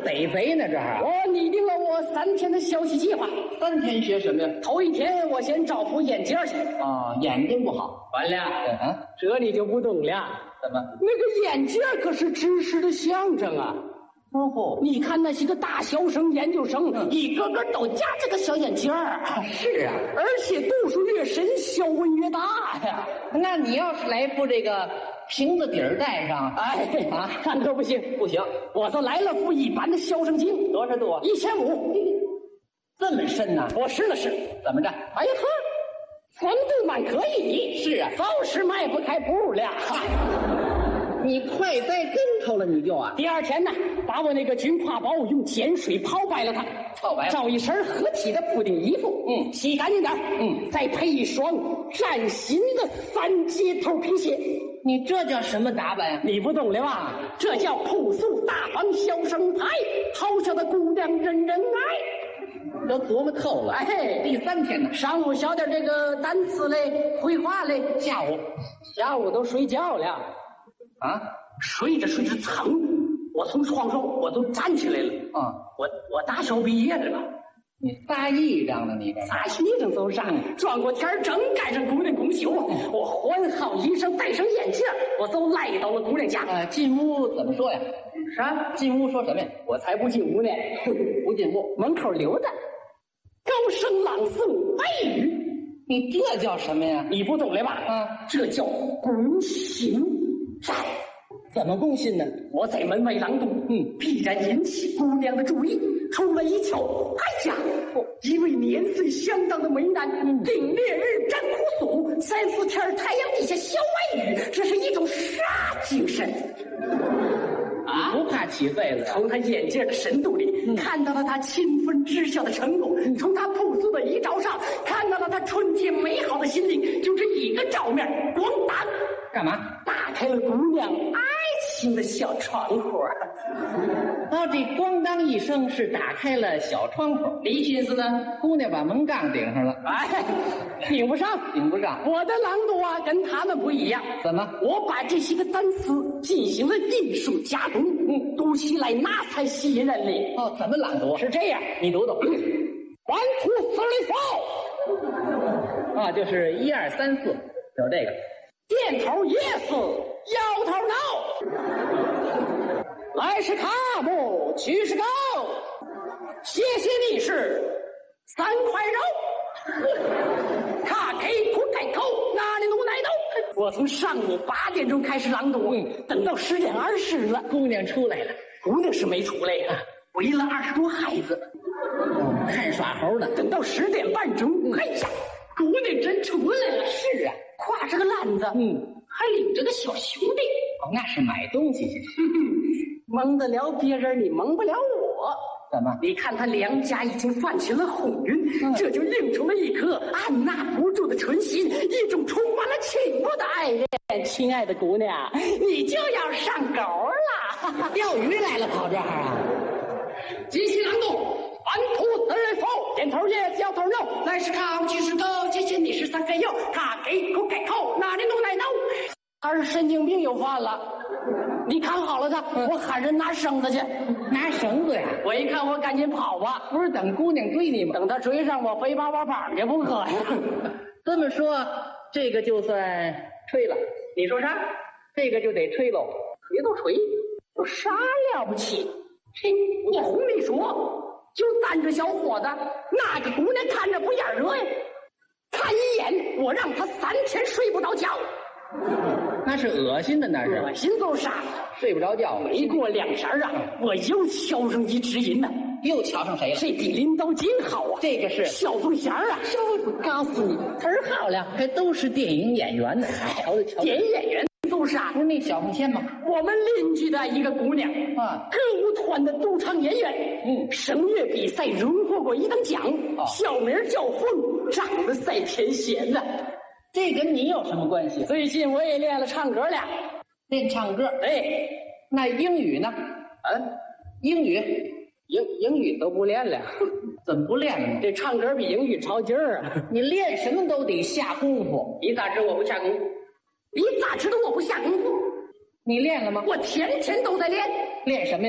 逮贼呢，这还我拟定了我3天的学习计划。 3天学什么呀？ 头1天我先照顾眼睛去。 啊，眼睛不好。 完了， 嗯， 这你就不懂了。 怎么？ 那个眼镜可是知识的象征啊！ 哦， 你看那些个大学生、研究生，一个个都夹这个小眼镜儿。 是啊， 而且度数越深，学问越大呀。 那你要是来副这个瓶子底儿戴上， 哎啊，看可不行， 不行， 我都来了副一般的学生镜， 多少度啊 ？1500。 这么深呐？ 我试了试， 怎么着？ 哎呵，深度蛮可以。 是啊， 就是迈不开步了。 你快栽跟头了，你就啊。 第2天呢，把我那个军挎包用碱水泡白了它， 泡白了， 照一身合体的补丁衣服，洗干净点，再配一双崭新的3节头皮鞋。 你这叫什么打扮呀？ 你不懂了吧？这叫朴素大方小生态，好笑的姑娘人人爱。 都琢磨透了。 哎， 第3天呢， 上午学点这个单词嘞、绘画嘞，下午都睡觉了。 啊， 睡着睡着，噌，我从床上我都站起来了。 啊， 我大学毕业了。 你撒癔症了，你这撒癔症走上，转过天正赶上姑娘公休，我换好衣裳，戴上眼镜，我都来到了姑娘家。 进屋怎么说呀？ 啥？ 进屋说什么呀？ 我才不进屋呢， 不进屋， 门口留着，高声朗诵外语。 你这叫什么呀？ 你不懂了吧？这叫攻心战。 怎么攻心呢？ 我在门外朗读，必然引起姑娘的注意。出门一瞧，哎呀，一位年岁相当的美男，顶烈日沾酷暑，3、4天太阳底下消外语，这是一种啥精神？啊， 不怕起痱子？ 从他眼镜的深度里，看到了他勤奋知晓的成果；从他朴素的衣着上，看到了他纯洁美好的心灵。就这一个照面，咣当， 干嘛？ 打开了姑娘爱情的小窗户。 哦，这咣当一声是打开了小窗户。 你寻思呢？ 姑娘把门杠顶上了。 哎，顶不上， 顶不上。 我的朗读啊，跟他们不一样。 怎么？ 我把这些个单词进行了艺术加工，读起来那才吸引人哩。 哦，怎么朗读？ 是这样， 你读读。 1、2、3、4。 啊，就是1、2、3、4，就是这个。 点头 yes， 摇头 no。来是卡姆，去是狗，谢谢你是3块肉。卡给苦改口，哪里弄奶豆？我从上午8点钟开始朗读，等到10点20了， 姑娘出来了。 姑娘是没出来呀，围了20多孩子， 看耍猴呢。 等到10点半钟，哎呀，姑娘真出来了。 是啊， 挎着个篮子，还领着个小兄弟。 哦，那是买东西去。 蒙得了别人，你蒙不了我。 怎么？ 你看他两家已经泛起了红晕，这就映出了一颗按捺不住的纯心，一种充满了情慕的爱恋。亲爱的姑娘，你就要上钩了。 钓鱼来了，跑这儿啊？ 继续朗读。1、2、3、4，点头 yes， 摇头 no。来是卡，去是狗，谢谢你是3块肉。卡给口改口，哪里弄奶豆？他是神经病又犯了。你看好了他，我喊人拿绳子去。 拿绳子呀？ 我一看，我赶紧跑吧。 不是等姑娘追你吗？ 等他追上我，非把我绑去不可呀。 这么说，这个就算吹了。 你说啥？ 这个就得吹喽。 别都吹，有啥了不起？嘿，我红你说，就3个小伙子，哪个姑娘看着不眼热呀？看一眼，我让他3天睡不着觉。 那是恶心的，那是恶心都傻， 睡不着觉。 没过2天啊，我又敲上一只银呢。 又瞧上谁了？ 这比林刀金好啊！ 这个是小凤仙啊！我告诉你，忒好了， 还都是电影演员呢。瞧瞧瞧， 电影演员都傻， 不是那小凤仙吗？ 我们邻居的一个姑娘啊， 歌舞团的独唱演员，声乐比赛荣获过1等奖，小名叫凤，长得赛天仙呢。 这跟你有什么关系？ 最近我也练了唱歌了， 练唱歌。 哎， 那英语呢？英语都不练了。 怎么不练了呢？ 这唱歌比英语超劲儿啊！ 你练什么都得下功夫。 你咋知我不下功夫？你咋知道我不下功夫？ 你练了吗？ 我天天都在练。 练什么呀？